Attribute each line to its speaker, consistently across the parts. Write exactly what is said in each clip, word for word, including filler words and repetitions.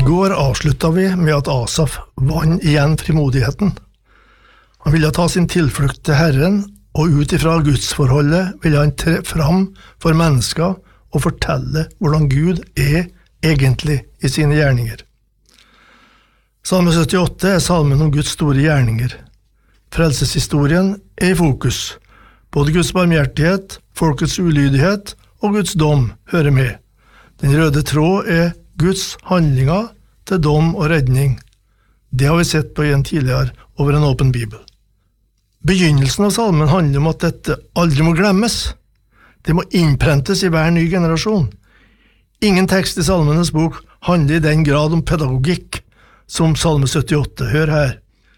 Speaker 1: går avsluttet vi med at Asaf vann igjen frimodigheten. Han ville ta sin tilflukt til Herren, og ut ifra gudsforholdet ville han tre fram for mennesker og fortelle hvordan Gud er egentlig i sine gjerninger. Salme syttiåtte er salmen om Guds store gjerninger. Frelseshistorien er i fokus. Både Guds barmhjertighet, folkets ulydighet og Guds dom hører med. Den røde tråd er Guds handlinger til dom og redning. Det har vi sett på igjen tidligere over en åpen bibel. Begynnelsen av salmen handler om at dette aldri må glemmes. Det må innprentes i hver ny generasjon. Ingen tekst i Salmenes bok handler i den grad om pedagogikk som Salme syttiåtte. Hør her.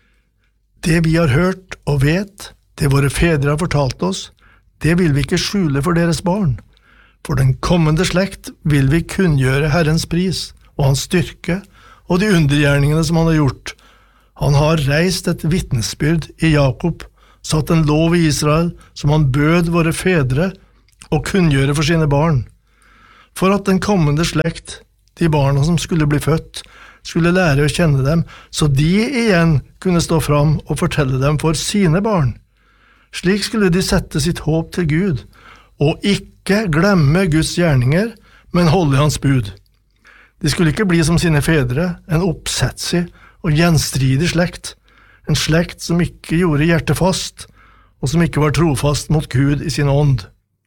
Speaker 1: Det vi har hørt og vet, det våre fedre har fortalt oss, det vil vi ikke skjule for deres barn. For den kommende slekt vil vi kunngjøre Herrens pris og hans styrke og de undergjerningene som han har gjort. Han har reist et vittnesbyrd i Jakob, satt en lov i Israel som han bød våre fedre og kunngjøre for sine barn. For at den kommende slekt, de barna som skulle bli født, skulle lære å kjenne dem, så de igjen kunne stå fram og fortelle dem for sine barn. Slik skulle de sette sitt håp til Gud, og ikke glemme Guds gjerninger, men holde hans bud. De skulle ikke bli som sine fedre, en oppsetsig og gjenstridig slekt, en slekt som ikke gjorde hjertet fast, og som ikke var trofast mot Gud i sin ånd.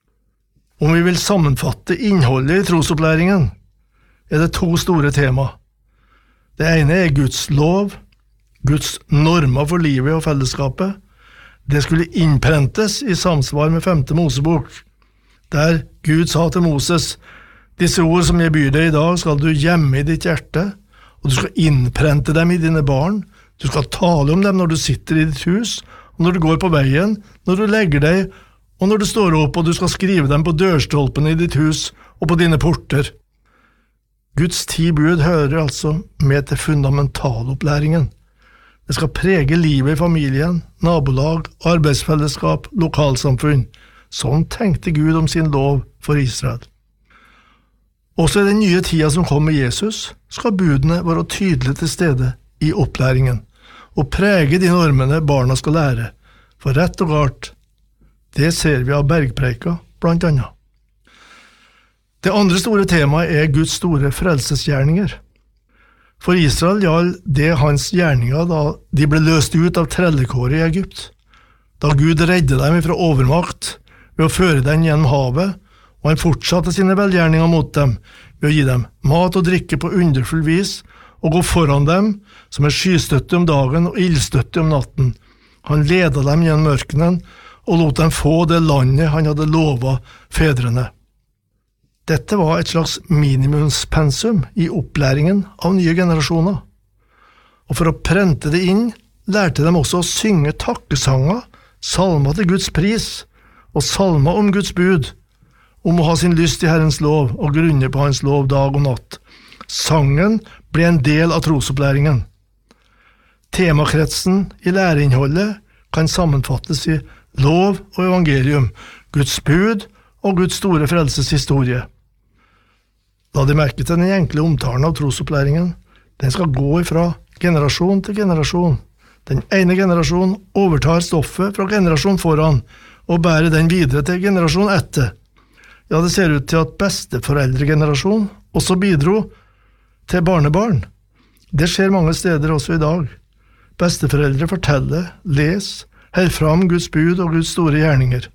Speaker 1: Om vi vil sammenfatte innholdet i trosopplæringen, er det to store tema. Det ene er Guds lov, Guds normer for livet og fellesskapet. Det skulle innprentes i samsvar med femte Mosebok, der Gud sa til Moses, disse ord som jeg byr deg i dag skal du gjemme i ditt hjerte, og du skal innprente dem i dine barn, du skal tale om dem når du sitter i ditt hus, og når du går på veien, når du legger deg, og når du står opp, og du skal skrive dem på dørstolpene i ditt hus og på dine porter. Guds ti bud hører altså med til fundamentalopplæringen. Det skal prege livet i familien, nabolag, arbeidsfellesskap, lokalsamfunn. Sånn tenkte Gud om sin lov for Israel. Også i den nye tida som kom med Jesus, skal budene være tydelig til stede i opplæringen, og prege de normene barna skal lære, for rett og galt. Det ser vi av bergpreika, blant annet. Det andre store temaet er Guds store frelsesgjerninger. For Israel gjaldt det hans gjerninger da de ble løst ut av trellekåret i Egypt, da Gud redde dem fra overmakt ved å føre dem gjennom havet, og han fortsatte sine velgjerninger mot dem ved å gi dem mat og drikke på underfull vis, og gå foran dem som er skystøtte om dagen og ildstøtte om natten. Han ledet dem gjennom mørkenen og lot dem få det landet han hadde lovet fedrene. Dette var et slags minimumspensum i opplæringen av nye generasjoner. Og for å prente det inn, lærte de også å synge takkesanger, salmer til Guds pris, og salmer om Guds bud, om å ha sin lyst i Herrens lov og grunne på hans lov dag og natt. Sangen ble en del av trosopplæringen. Temakretsen i læreinnholdet kan sammenfattes i lov og evangelium, Guds bud og Guds store frelseshistorie. La de merke til den enkle omtalen av trosopplæringen. Den skal gå ifra generasjon til generasjon. Den ene generasjonen overtar stoffet fra generasjonen foran og bærer den videre til generasjonen etter. Ja, det ser ut til at besteforeldregenerasjonen også bidro til barnebarn. Det skjer mange steder også i dag. Besteforeldre forteller, les, her fram Guds bud og Guds store gjerninger.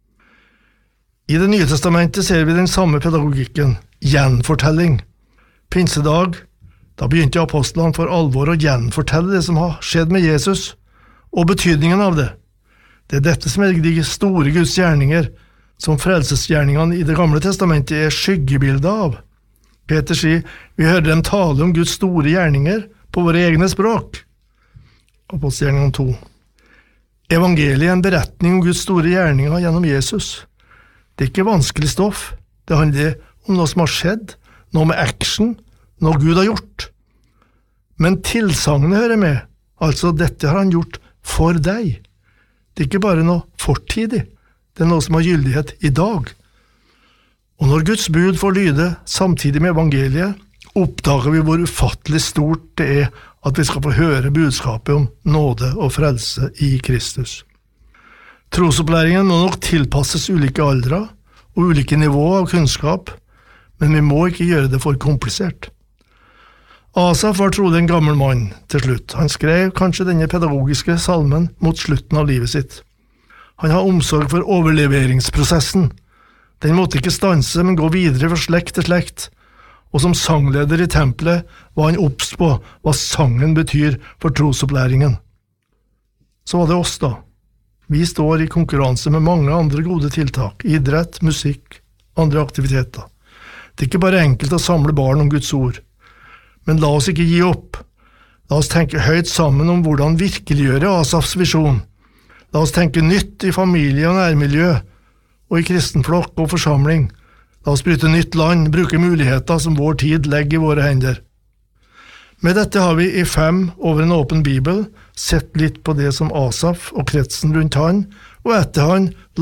Speaker 1: I Det nye testamentet ser vi den samme pedagogikken, gjenfortelling. Pinsedag, da begynte apostlene for alvor å gjenfortelle det som har skjedd med Jesus, og betydningen av det. Det er dette som er de store Guds gjerninger, som frelsesgjerningene i Det gamle testamentet er skyggebildet av. Peter sier, vi hører dem tale om Guds store gjerninger på våre egne språk. Apostelgjerningene to. Evangeliet er en beretning om Guds store gjerninger gjennom Jesus. Det er ikke vanskelig stoff. Det handler om noe som har skjedd, noe med action, noe Gud har gjort. Men tilsagnet hører med, altså dette har han gjort for deg. Det er ikke bare noe fortidig, det er noe som har gyldighet i dag. Og når Guds bud får lyde samtidig med evangeliet, oppdager vi hvor ufattelig stort det er at vi skal få høre budskapet om nåde og frelse i Kristus. Trosopplæringen må nok tilpasses ulike aldre og ulike nivåer av kunnskap, men vi må ikke gjøre det for komplisert. Asaf var trolig en gammel mann til slutt. Han skrev kanskje denne pedagogiske salmen mot slutten av livet sitt. Han har omsorg for overleveringsprosessen. Den måtte ikke stanse, men gå videre fra slekt til slekt. Og som sangleder i tempelet var han obs på hva sangen betyr for trosopplæringen. Så var det oss da. Vi står i konkurranse med mange andre gode tiltak, idrett, musikk, andre aktiviteter. Det er ikke bare enkelt å samle barn om Guds ord. Men la oss ikke gi opp. La oss tenke høyt sammen om hvordan virkeliggjøre Asafs visjon. La oss tenke nytt i familie og nærmiljø, og i kristenflokk og forsamling. La oss bryte nytt land, bruke muligheter som vår tid legger i våre hender. Med dette har vi i fem over en åpen bibel sett litt på det som Asaf og kretsen rundt han, og etter han